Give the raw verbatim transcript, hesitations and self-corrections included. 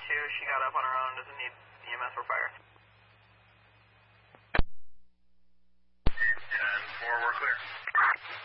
two, she got up on her own, doesn't need E M S or fire. ten four, we're clear.